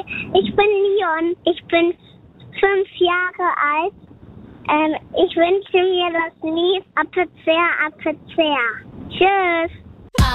Ich bin Leon. Ich bin 5 Jahre alt. Ich wünsche mir das Lied Apfelzehr, Apfelzehr. Tschüss.